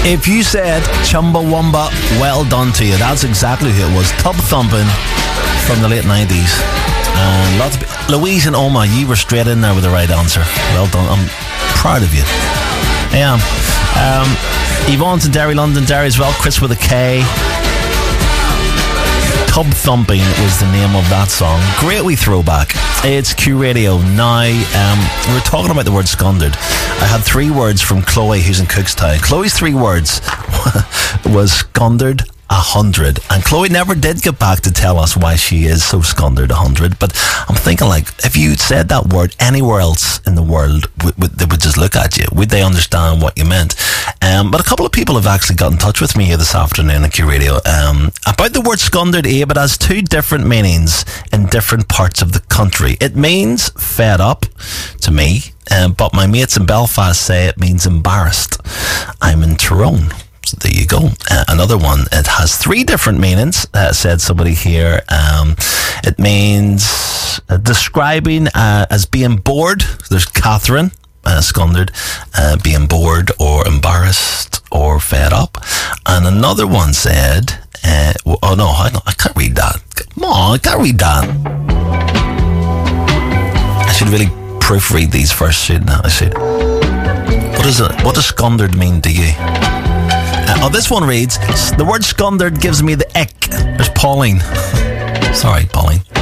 If you said Chumbawamba, well done to you. That's exactly who it was. Tub Thumping from the late 90s. And lots of Louise and Oma, you were straight in there with the right answer. Well done. I'm proud of you. I am. Yvonne's in Derry, London, Derry as well. Chris with a K. Tub Thumping was the name of that song. Great wee throwback. It's Q Radio. Now, we were talking about the word scundered. I had 3 words from Chloe, who's in Cookstown. Chloe's 3 words was scundered 100, and Chloe never did get back to tell us why she is so scundered 100. But I'm thinking, like, if you said that word anywhere else in the world, they would just look at you. Would they understand what you meant? But a couple of people have actually got in touch with me here this afternoon at Q Radio about the word scundered. But it has 2 different meanings in different parts of the country. It means fed up to me, but my mates in Belfast say it means embarrassed. I'm in Tyrone. So there you go. Another one, it has 3 different meanings, said somebody here. It means describing as being bored. There's Catherine, scundered, being bored or embarrassed or fed up. And another one said, oh no, hang on, I can't read that. Come on, I can't read that. I should really proofread these first, shouldn't I? What is it? What does scundered mean to you? This one reads, the word scundered gives me the ick. There's Pauline. Sorry, Pauline.